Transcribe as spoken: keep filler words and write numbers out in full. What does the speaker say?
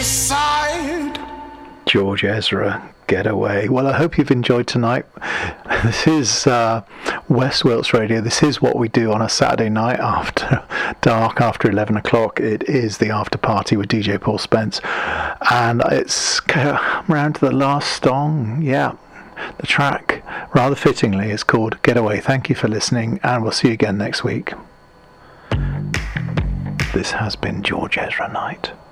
side. George Ezra, Getaway. Well, I hope you've enjoyed tonight. This is uh, West Wilts Radio. This is what we do on a Saturday night after dark, after eleven o'clock. It is the after party with D J Paul Spence. And it's round to the last song. Yeah, the track, rather fittingly, is called Getaway. Thank you for listening, and we'll see you again next week. This has been George Ezra Night.